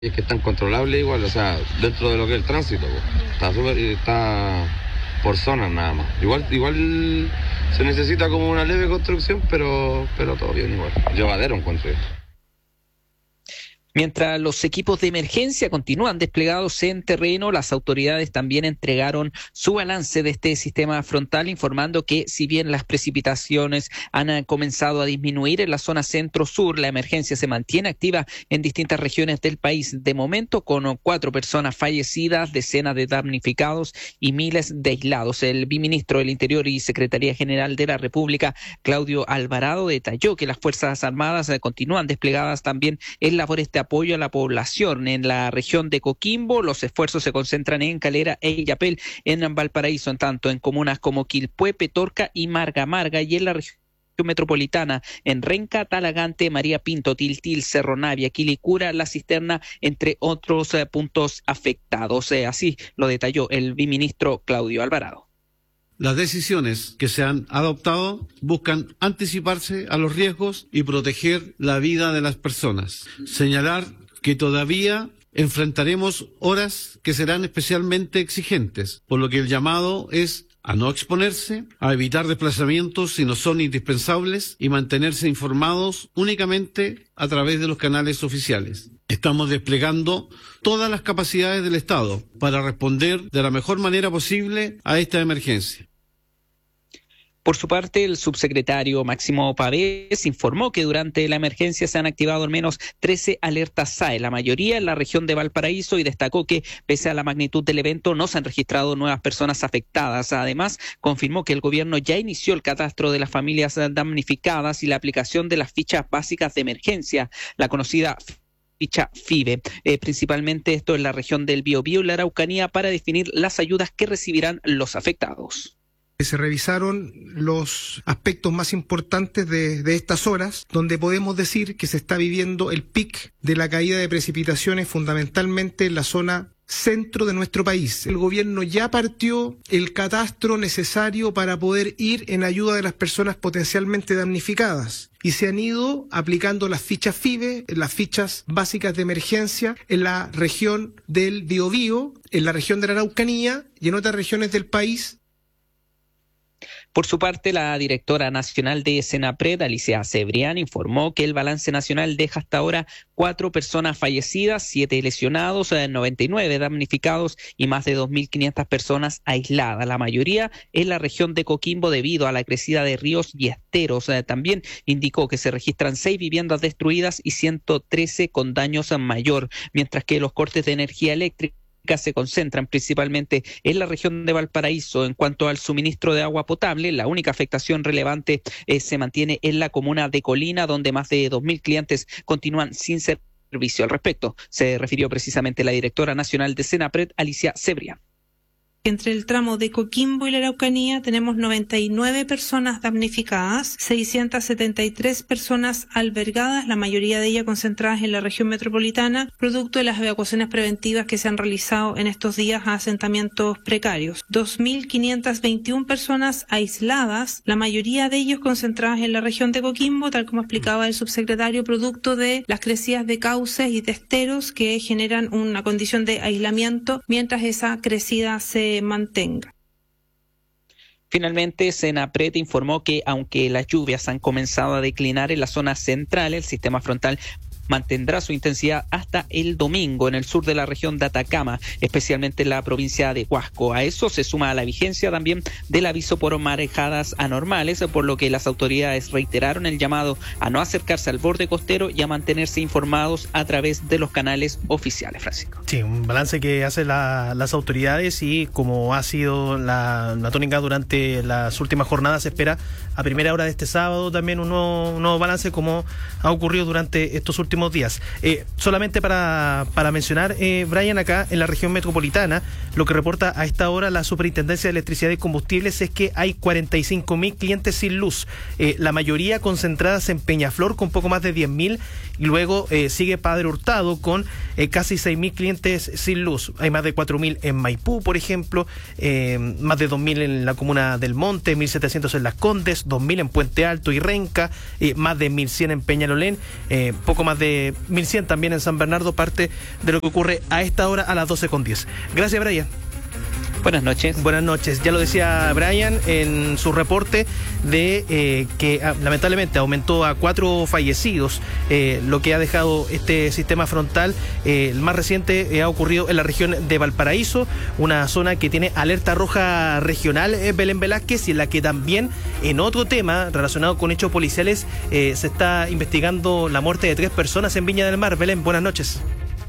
Es que están controlables igual, o sea, dentro de lo que es el tránsito, pues. Está por zonas nada más. Igual se necesita como una leve construcción, pero todo bien igual. Llevadero encuentro. Mientras los equipos de emergencia continúan desplegados en terreno, las autoridades también entregaron su balance de este sistema frontal, informando que si bien las precipitaciones han comenzado a disminuir en la zona centro-sur, la emergencia se mantiene activa en distintas regiones del país. De momento, con 4 personas fallecidas, decenas de damnificados y miles de aislados. El viceministro del Interior y Secretaría General de la República, Claudio Alvarado, detalló que las Fuerzas Armadas continúan desplegadas también en labores de apoyo a la población en la región de Coquimbo. Los esfuerzos se concentran en Calera e Illapel, en Valparaíso, en tanto en comunas como Quilpué, Petorca y Marga Marga, y en la región metropolitana en Renca, Talagante, María Pinto, Tiltil, Cerro Navia, Quilicura, La Cisterna, entre otros puntos afectados. Así lo detalló el viceministro Claudio Alvarado. Las decisiones que se han adoptado buscan anticiparse a los riesgos y proteger la vida de las personas. Señalar que todavía enfrentaremos horas que serán especialmente exigentes, por lo que el llamado es a no exponerse, a evitar desplazamientos si no son indispensables y mantenerse informados únicamente a través de los canales oficiales. Estamos desplegando todas las capacidades del Estado para responder de la mejor manera posible a esta emergencia. Por su parte, el subsecretario Máximo Pavés informó que durante la emergencia se han activado al menos 13 alertas SAE, la mayoría en la región de Valparaíso, y destacó que pese a la magnitud del evento no se han registrado nuevas personas afectadas. Además, confirmó que el gobierno ya inició el catastro de las familias damnificadas y la aplicación de las fichas básicas de emergencia, la conocida ficha FIBE, principalmente esto en la región del Biobío y la Araucanía, para definir las ayudas que recibirán los afectados. Se revisaron los aspectos más importantes de estas horas, donde podemos decir que se está viviendo el pic de la caída de precipitaciones fundamentalmente en la zona centro de nuestro país. El gobierno ya partió el catastro necesario para poder ir en ayuda de las personas potencialmente damnificadas y se han ido aplicando las fichas FIBE, las fichas básicas de emergencia en la región del Biobío, en la región de la Araucanía y en otras regiones del país. Por su parte, la directora nacional de Senapred, Alicia Cebrián, informó que el balance nacional deja hasta ahora 4 personas fallecidas, 7 lesionados, 99 damnificados y más de 2.500 personas aisladas, la mayoría en la región de Coquimbo debido a la crecida de ríos y esteros. También indicó que se registran 6 viviendas destruidas y 113 con daños mayor, mientras que los cortes de energía eléctrica se concentran principalmente en la región de Valparaíso. En cuanto al suministro de agua potable, la única afectación relevante se mantiene en la comuna de Colina, donde más de 2.000 clientes continúan sin servicio. Al respecto, se refirió precisamente la directora nacional de Senapred, Alicia Cebrián. Entre el tramo de Coquimbo y la Araucanía tenemos 99 personas damnificadas, 673 personas albergadas, la mayoría de ellas concentradas en la región metropolitana, producto de las evacuaciones preventivas que se han realizado en estos días a asentamientos precarios. 2.521 personas aisladas, la mayoría de ellos concentradas en la región de Coquimbo, tal como explicaba el subsecretario, producto de las crecidas de cauces y de esteros que generan una condición de aislamiento mientras esa crecida se mantenga. Finalmente, Senapred informó que aunque las lluvias han comenzado a declinar en la zona central, el sistema frontal mantendrá su intensidad hasta el domingo en el sur de la región de Atacama, especialmente en la provincia de Huasco. A eso se suma la vigencia también del aviso por marejadas anormales, por lo que las autoridades reiteraron el llamado a no acercarse al borde costero y a mantenerse informados a través de los canales oficiales. Francisco. Sí, un balance que hacen las autoridades y como ha sido la tónica durante las últimas jornadas, se espera a primera hora de este sábado también un nuevo balance como ha ocurrido durante estos últimos días. Solamente para mencionar, Brian, acá en la región metropolitana, lo que reporta a esta hora la Superintendencia de Electricidad y Combustibles es que hay 45.000 clientes sin luz, la mayoría concentradas en Peñaflor con poco más de 10.000, y luego sigue Padre Hurtado con casi 6.000 clientes sin luz. Hay más de 4.000 en Maipú, por ejemplo, más de 2.000 en la comuna del Monte, 1.700 en Las Condes, 2.000 en Puente Alto y Renca, más de 1.100 en Peñalolén, poco más de 1100 también en San Bernardo, parte de lo que ocurre a esta hora a las 12:10. Gracias, Brian. Buenas noches. Buenas noches. Ya lo decía Brian en su reporte de que lamentablemente aumentó a 4 fallecidos, lo que ha dejado este sistema frontal. El más reciente ha ocurrido en la región de Valparaíso, una zona que tiene alerta roja regional, Belén Velázquez, y en la que también, en otro tema relacionado con hechos policiales, se está investigando la muerte de 3 personas en Viña del Mar. Belén, buenas noches.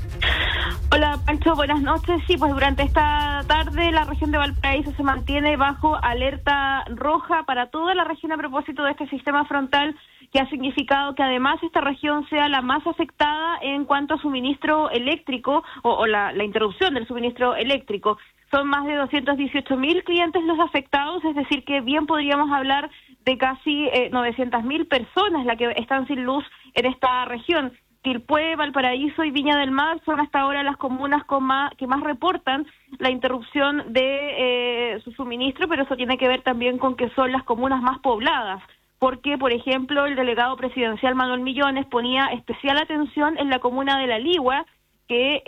Hola Pancho, buenas noches. Sí, pues durante esta tarde la región de Valparaíso se mantiene bajo alerta roja para toda la región a propósito de este sistema frontal, que ha significado que además esta región sea la más afectada en cuanto a suministro eléctrico o la interrupción del suministro eléctrico. Son más de 218.000 clientes los afectados, es decir que bien podríamos hablar de casi 900.000 personas las que están sin luz en esta región. Quilpué, Valparaíso y Viña del Mar son hasta ahora las comunas que más reportan la interrupción de su suministro, pero eso tiene que ver también con que son las comunas más pobladas, porque, por ejemplo, el delegado presidencial Manuel Millones ponía especial atención en la comuna de La Ligua, que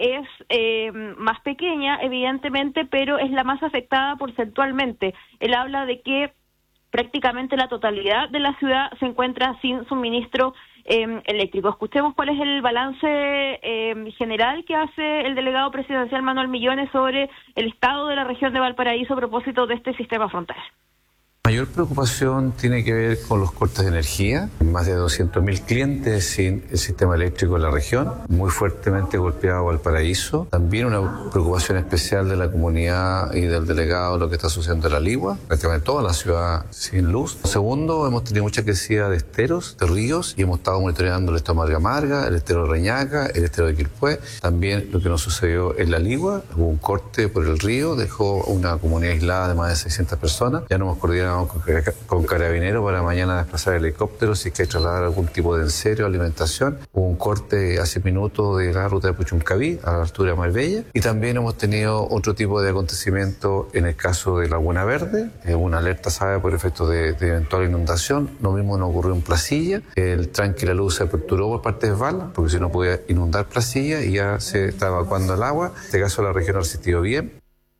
es más pequeña, evidentemente, pero es la más afectada porcentualmente. Él habla de que prácticamente la totalidad de la ciudad se encuentra sin suministro eléctrico. Escuchemos cuál es el balance general que hace el delegado presidencial Manuel Millones sobre el estado de la región de Valparaíso a propósito de este sistema frontal. Mayor preocupación tiene que ver con los cortes de energía. Más de 200.000 clientes sin el sistema eléctrico en la región, muy fuertemente golpeado Valparaíso. También una preocupación especial de la comunidad y del delegado lo que está sucediendo en La Ligua, prácticamente toda la ciudad sin luz. Segundo, hemos tenido mucha crecida de esteros, de ríos, y hemos estado monitoreando el estero Marga Marga, el estero de Reñaca, el estero de Quilpué. También lo que nos sucedió en La Ligua, hubo un corte por el río, dejó una comunidad aislada de más de 600 personas. Ya nos hemos coordinado con Carabineros para mañana desplazar helicópteros si es que hay que trasladar algún tipo de enserio o alimentación. Hubo un corte hace minutos de la ruta de Puchuncaví a la altura de Marbella, y también hemos tenido otro tipo de acontecimiento en el caso de Laguna Verde, una alerta sabe por efecto de eventual inundación. Lo mismo nos ocurrió en Placilla, el tranque de la luz se aperturó por parte de Val, porque si no podía inundar Placilla y ya se está evacuando el agua. En este caso la región ha resistido bien.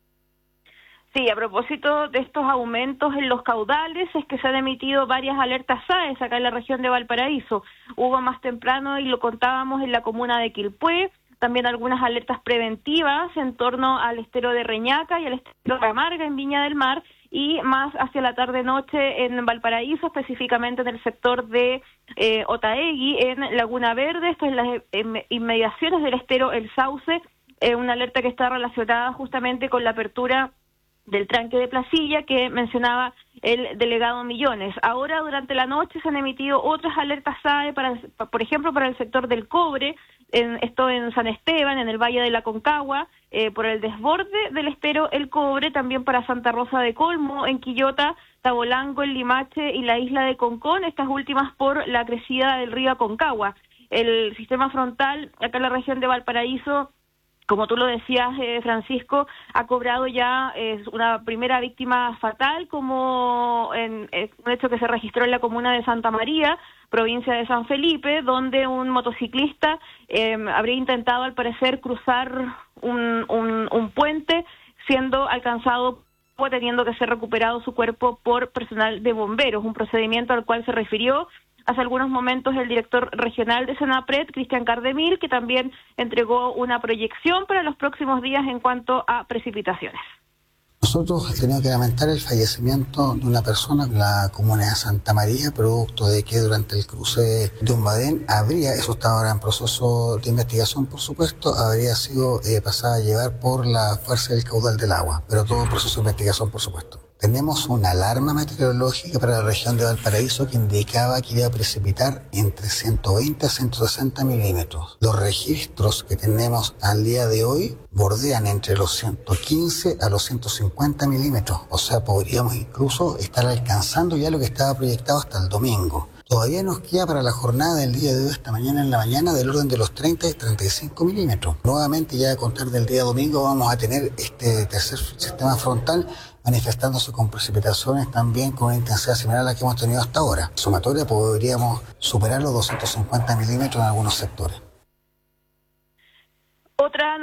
Sí, a propósito de estos aumentos en los caudales, es que se han emitido varias alertas SAES acá en la región de Valparaíso. Hubo más temprano, y lo contábamos, en la comuna de Quilpué, también algunas alertas preventivas en torno al estero de Reñaca y al estero de Amarga en Viña del Mar, y más hacia la tarde-noche en Valparaíso, específicamente en el sector de Otaegui, en Laguna Verde, esto es en las inmediaciones del estero El Sauce, una alerta que está relacionada justamente con la apertura del tranque de Placilla que mencionaba el delegado Millones. Ahora, durante la noche, se han emitido otras alertas SAE, por ejemplo, para el sector del cobre, esto en San Esteban, en el Valle de la Concagua, por el desborde del estero El Cobre, también para Santa Rosa de Colmo, en Quillota, Tabolango, en Limache y la isla de Concón, estas últimas por la crecida del río Aconcagua. El sistema frontal, acá en la región de Valparaíso, como tú lo decías, Francisco, ha cobrado ya una primera víctima fatal, como un hecho que se registró en la comuna de Santa María, provincia de San Felipe, donde un motociclista habría intentado, al parecer, cruzar un puente, siendo alcanzado o teniendo que ser recuperado su cuerpo por personal de bomberos, un procedimiento al cual se refirió hace algunos momentos el director regional de Senapred, Cristian Cardemil, que también entregó una proyección para los próximos días en cuanto a precipitaciones. Nosotros tenemos que lamentar el fallecimiento de una persona en la comuna de Santa María, producto de que durante el cruce de un badén eso está ahora en proceso de investigación, por supuesto, habría sido pasada a llevar por la fuerza del caudal del agua, pero todo en proceso de investigación, por supuesto. Tenemos una alarma meteorológica para la región de Valparaíso que indicaba que iba a precipitar entre 120 a 160 milímetros. Los registros que tenemos al día de hoy bordean entre los 115 a los 150 milímetros. O sea, podríamos incluso estar alcanzando ya lo que estaba proyectado hasta el domingo. Todavía nos queda para la jornada del día de hoy, esta mañana en la mañana, del orden de los 30 y 35 milímetros. Nuevamente, ya a contar del día domingo, vamos a tener este tercer sistema frontal manifestándose con precipitaciones también con una intensidad similar a la que hemos tenido hasta ahora. Sumatoria podríamos superar los 250 milímetros en algunos sectores. Otra